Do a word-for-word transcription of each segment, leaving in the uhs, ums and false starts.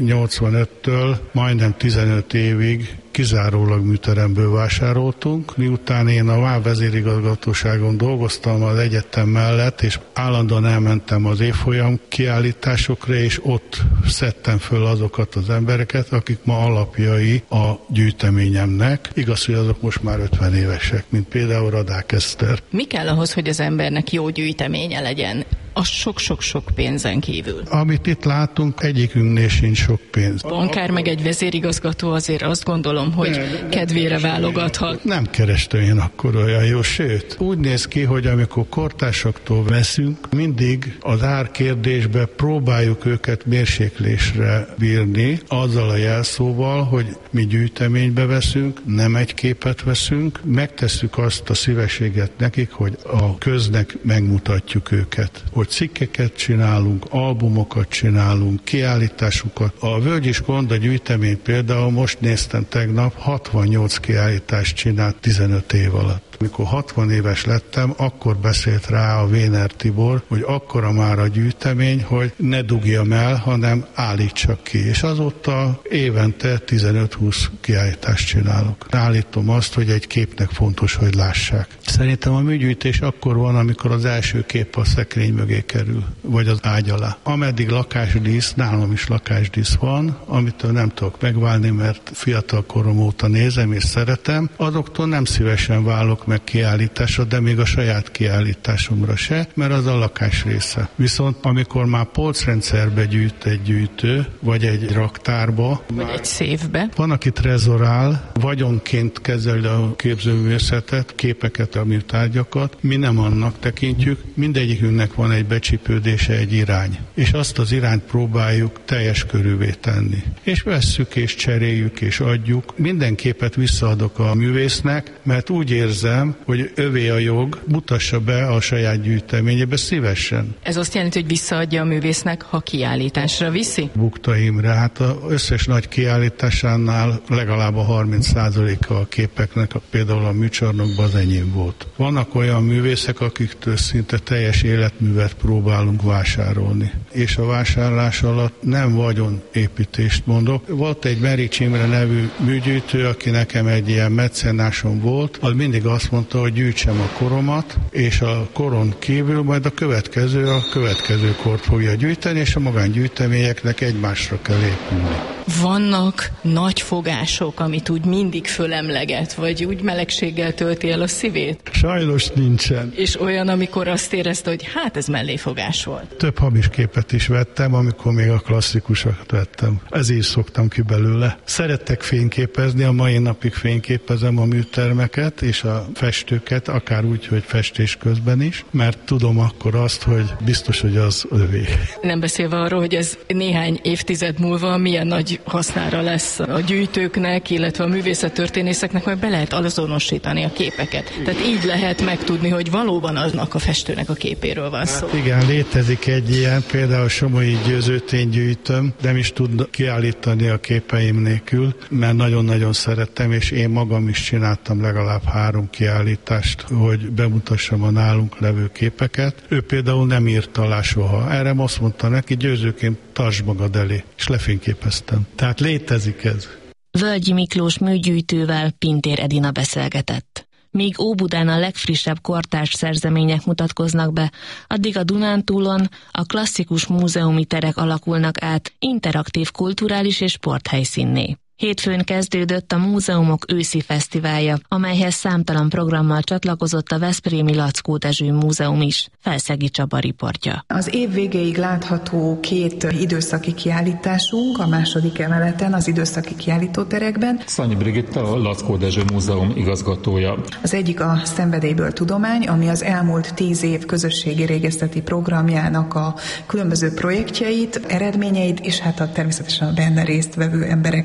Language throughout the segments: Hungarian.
nyolcvanöttől majdnem tizenöt évig kizárólag műteremből vásároltunk. Miután én a VÁV vezérigazgatóságon dolgoztam az egyetem mellett, és állandóan elmentem az évfolyam kiállításokra, és ott szedtem föl azokat az embereket, akik ma alapjai a gyűjteményemnek. Igaz, hogy azok most már ötven évesek, mint például Radák Eszter. Mi kell ahhoz, hogy az embernek jó gyűjteménye legyen? A sok-sok-sok pénzen kívül. Amit itt látunk, egyikünknél sincs sok pénz. Bankár meg egy vezérigazgató azért azt gondolom, hogy nem, kedvére válogathat. Nem kerestem én akkor olyan jó, sőt, úgy néz ki, hogy amikor kortársaktól veszünk, mindig az árkérdésbe próbáljuk őket mérséklésre bírni, azzal a jelszóval, hogy mi gyűjteménybe veszünk, nem egy képet veszünk, megtesszük azt a szívességet nekik, hogy a köznek megmutatjuk őket. Hogy cikkeket csinálunk, albumokat csinálunk, kiállításukat. A Völgy és Konda gyűjtemény például most néztem tegnap, hatvannyolc kiállítást csinált tizenöt év alatt. Amikor hatvan éves lettem, akkor beszélt rá a Véner Tibor, hogy akkora már a gyűjtemény, hogy ne dugjam el, hanem állítsak ki. És azóta évente tizenöt-húsz kiállítást csinálok. Állítom azt, hogy egy képnek fontos, hogy lássák. Szerintem a műgyűjtés akkor van, amikor az első kép a szekrény mögé kerül, vagy az ágy alá. Ameddig lakásdísz, nálam is lakásdísz van, amitől nem tudok megválni, mert fiatal korom óta nézem és szeretem, azoktól nem szívesen válok meg kiállításra, de még a saját kiállításomra se, mert az a lakás része. Viszont amikor már polcrendszerbe gyűjt egy gyűjtő, vagy egy raktárba, vagy egy széfbe. Van, aki trezorál, vagyonként kezeli a képzőművészetet, képeket, a műtárgyakat, mi nem annak tekintjük, mindegyikünknek van egy becsípődése, egy irány. És azt az irányt próbáljuk teljes körűvé tenni. És vesszük, és cseréljük, és adjuk. Minden képet visszaadok a művésznek, mert úgy érzem, hogy övé a jog, mutassa be a saját gyűjteményébe szívesen. Ez azt jelenti, hogy visszaadja a művésznek, ha kiállításra viszi? Bukta Imre, hát az összes nagy kiállításánál legalább a harminc százaléka a képeknek, például a műcsarnokban az enyém volt. Vannak olyan művészek, akiktől szinte teljes életművet próbálunk vásárolni. És a vásárlás alatt nem vagyonépítést mondok. Volt egy Merics Imre nevű műgyűjtő, aki nekem egy ilyen mecenásom volt, az mindig azt mondta, hogy gyűjtsem a koromat, és a koron kívül majd a következő a következő kort fogja gyűjteni, és a magángyűjteményeknek egymásra kell épülni. Vannak nagy fogások, amit úgy mindig fölemleget, vagy úgy melegséggel tölti el a szívét? Sajnos nincsen. És olyan, amikor azt érezte, hogy hát ez melléfogás volt. Több hamis képet is vettem, amikor még a klasszikusokat vettem. Ezért szoktam ki belőle. Szerettek fényképezni, a mai napig fényképezem a műtermeket és a festőket, akár úgy, hogy festés közben is, mert tudom akkor azt, hogy biztos, hogy az övé. Nem beszélve arról, hogy ez néhány évtized múlva milyen nagy hasznára lesz a gyűjtőknek, illetve a művészettörténészeknek, mert be lehet azonosítani a képeket. Tehát így lehet megtudni, hogy valóban aznak a festőnek a képéről van szó. Hát igen, létezik egy ilyen, például Somogyi Győzőt én gyűjtöm, nem is tud kiállítani a képeim nélkül, mert nagyon-nagyon szerettem, és én magam is csináltam legalább három kiállítást, hogy bemutassam a nálunk levő képeket. Ő például nem írt alá soha. Erre azt mondta neki, Győzőként tartsd magad elé, és lefényképeztem. Tehát létezik ez. Völgyi Miklós műgyűjtővel Pintér Edina beszélgetett. Míg Óbudán a legfrissebb kortárs szerzemények mutatkoznak be, addig a Dunántúlon a klasszikus múzeumi terek alakulnak át interaktív kulturális és sporthelyszínné. Hétfőn kezdődött a Múzeumok őszi fesztiválja, amelyhez számtalan programmal csatlakozott a veszprémi Laczkó Dezső Múzeum is. Felszegi Csaba riportja. Az év végéig látható két időszaki kiállításunk a második emeleten, az időszaki kiállítóterekben. Szanyi Brigitta, a Laczkó Dezső Múzeum igazgatója. Az egyik a Szenvedélyből tudomány, ami az elmúlt tíz év közösségi régészeti programjának a különböző projektjeit, eredményeit, és hát a természetesen a benne résztvevő embereket mutat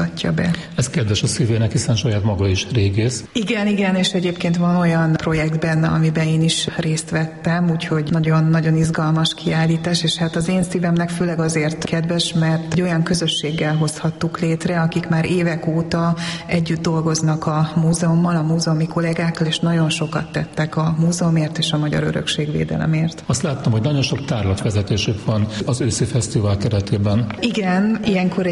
mutatja be. Ez kedves a szívének, hiszen saját maga is régész. Igen, igen, és egyébként van olyan projektben, amiben én is részt vettem, úgyhogy nagyon-nagyon izgalmas kiállítás, és hát az én szívemnek főleg azért kedves, mert egy olyan közösséggel hozhattuk létre, akik már évek óta együtt dolgoznak a múzeummal, a múzeumi kollégákkal, és nagyon sokat tettek a múzeumért és a magyar örökségvédelemért. Azt láttam, hogy nagyon sok tárlatvezetésük van az őszi fesztivál keretében. Igen, ilyenkor